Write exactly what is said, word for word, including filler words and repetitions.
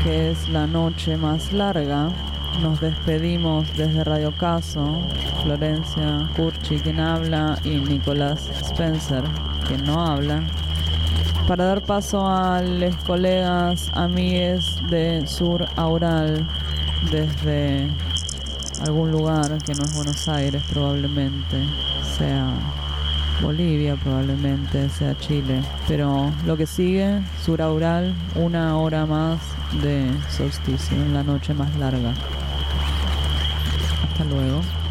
que es la noche más larga. Nos despedimos desde Radio Caso, Florencia Curchi, quien habla, y Nicolás Spencer, quien no habla, para dar paso a los colegas, amigues de Sur Aural, desde algún lugar que no es Buenos Aires, probablemente sea Bolivia, probablemente sea Chile, pero lo que sigue, Sur Aural, una hora más de solsticio, en la noche más larga. Hasta luego.